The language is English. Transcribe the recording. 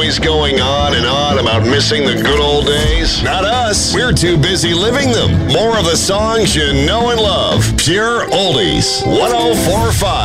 always going on and on about missing the good old days? Not us. We're too busy living them. More of the songs you know and love. Pure Oldies. 104.5.